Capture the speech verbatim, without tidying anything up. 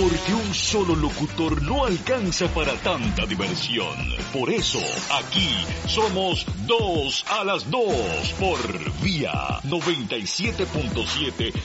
Porque un solo locutor no alcanza para tanta diversión. Por eso, aquí somos dos a las dos por Vía noventa y siete punto siete